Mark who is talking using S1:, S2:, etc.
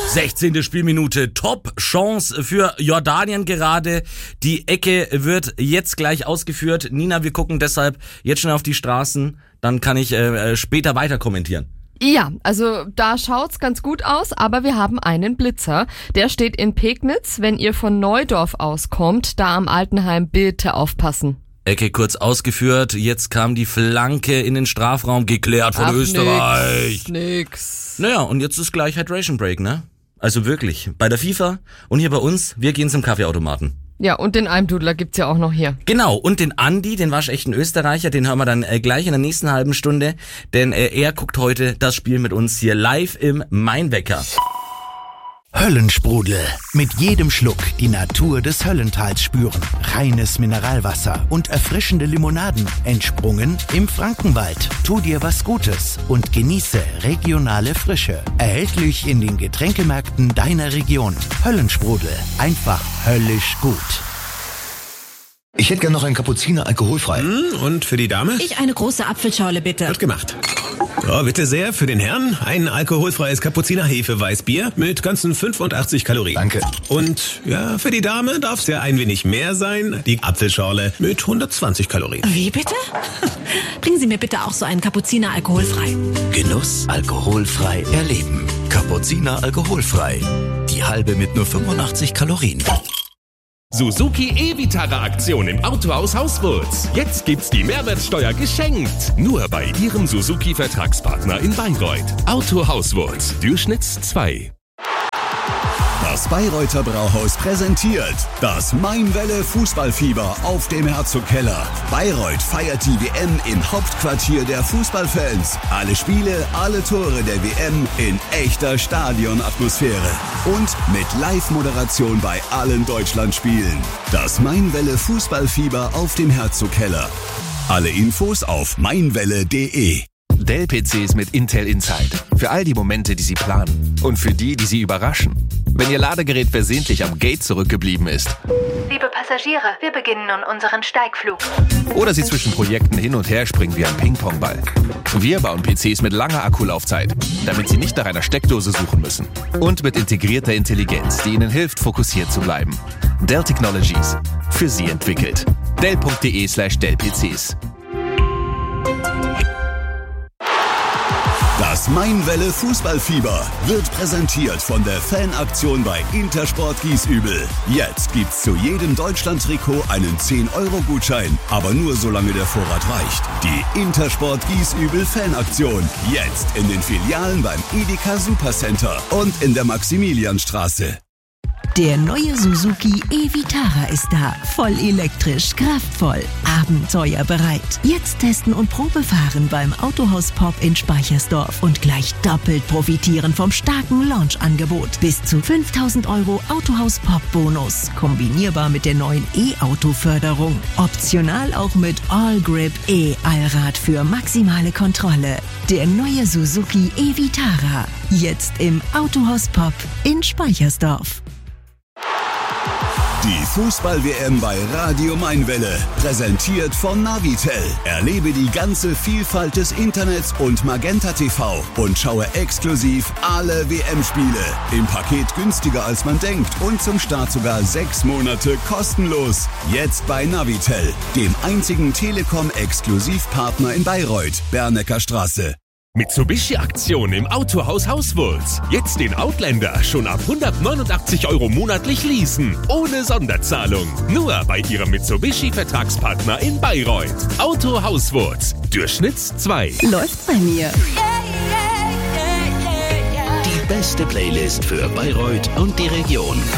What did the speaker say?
S1: 16. Spielminute, Top-Chance für Jordanien gerade. Die Ecke wird jetzt gleich ausgeführt. Nina, wir gucken deshalb jetzt schon auf die Straßen, dann kann ich später weiter kommentieren.
S2: Ja, also da schaut's ganz gut aus, aber wir haben einen Blitzer. Der steht in Pegnitz. Wenn ihr von Neudorf auskommt, da am Altenheim, bitte aufpassen.
S1: Ecke kurz ausgeführt, jetzt kam die Flanke in den Strafraum, geklärt von Österreich.
S2: Nix.
S1: Naja, und jetzt ist gleich Hydration Break, ne? Also wirklich, bei der FIFA und hier bei uns, wir gehen zum Kaffeeautomaten.
S2: Ja, und den Almdudler gibt's ja auch noch hier.
S1: Genau, und den Andi, den waschechten Österreicher, den hören wir dann gleich in der nächsten halben Stunde, denn er guckt heute das Spiel mit uns hier live im Mainwecker.
S3: Höllensprudel. Mit jedem Schluck die Natur des Höllentals spüren. Reines Mineralwasser und erfrischende Limonaden. Entsprungen im Frankenwald. Tu dir was Gutes und genieße regionale Frische. Erhältlich in den Getränkemärkten deiner Region. Höllensprudel. Einfach höllisch gut.
S4: Ich hätte gern noch einen Kapuziner alkoholfrei.
S5: Und für die Dame?
S6: Ich eine große Apfelschorle, bitte.
S5: Wird gemacht. So, bitte sehr, für den Herrn ein alkoholfreies Kapuziner Hefeweißbier mit ganzen 85 Kalorien.
S4: Danke.
S5: Und ja, für die Dame darf es ja ein wenig mehr sein. Die Apfelschorle mit 120 Kalorien.
S6: Wie bitte? Bringen Sie mir bitte auch so einen Kapuziner alkoholfrei.
S3: Genuss alkoholfrei erleben. Kapuziner alkoholfrei. Die halbe mit nur 85 Kalorien.
S7: Suzuki E-Vitara-Aktion im Autohaus Hauswurz. Jetzt gibt's die Mehrwertsteuer geschenkt. Nur bei Ihrem Suzuki-Vertragspartner in Bayreuth. Autohaus Wurz, Durchschnitts 2.
S8: Das Bayreuther Brauhaus präsentiert das Mainwelle Fußballfieber auf dem Herzogkeller. Bayreuth feiert die WM im Hauptquartier der Fußballfans. Alle Spiele, alle Tore der WM in echter Stadionatmosphäre. Und mit Live-Moderation bei allen Deutschlandspielen. Das Mainwelle Fußballfieber auf dem Herzogkeller. Alle Infos auf mainwelle.de.
S9: Dell-PCs mit Intel Inside. Für all die Momente, die Sie planen. Und für die, die Sie überraschen. Wenn Ihr Ladegerät versehentlich am Gate zurückgeblieben ist.
S10: Liebe Passagiere, wir beginnen nun unseren Steigflug.
S9: Oder Sie zwischen Projekten hin und her springen wie ein Ping-Pong-Ball. Wir bauen PCs mit langer Akkulaufzeit, damit Sie nicht nach einer Steckdose suchen müssen. Und mit integrierter Intelligenz, die Ihnen hilft, fokussiert zu bleiben. Dell Technologies. Für Sie entwickelt. Dell.de/Dell-PCs.
S8: Das Mainwelle Fußballfieber wird präsentiert von der Fanaktion bei Intersport Giesübel. Jetzt gibt's zu jedem Deutschland-Trikot einen 10-Euro-Gutschein, aber nur solange der Vorrat reicht. Die Intersport Giesübel Fanaktion. Jetzt in den Filialen beim Edeka Supercenter und in der Maximilianstraße.
S11: Der neue Suzuki E-Vitara ist da. Voll elektrisch, kraftvoll, abenteuerbereit. Jetzt testen und Probefahren beim Autohaus Pop in Speichersdorf und gleich doppelt profitieren vom starken Launch-Angebot. Bis zu 5.000 Euro Autohaus Pop Bonus. Kombinierbar mit der neuen E-Auto-Förderung. Optional auch mit All-Grip E-Allrad für maximale Kontrolle. Der neue Suzuki E-Vitara. Jetzt im Autohaus Pop in Speichersdorf.
S8: Die Fußball-WM bei Radio Mainwelle, präsentiert von Navitel. Erlebe die ganze Vielfalt des Internets und Magenta TV und schaue exklusiv alle WM-Spiele. Im Paket günstiger als man denkt und zum Start sogar 6 Monate kostenlos. Jetzt bei Navitel, dem einzigen Telekom-Exklusivpartner in Bayreuth, Bernecker Straße.
S7: Mitsubishi-Aktion im Autohaus Hauswurz. Jetzt den Outlander schon ab 189 Euro monatlich leasen. Ohne Sonderzahlung. Nur bei Ihrem Mitsubishi-Vertragspartner in Bayreuth. Autohaus Wurz. Durchschnitts 2.
S11: Läuft bei mir.
S3: Die beste Playlist für Bayreuth und die Region.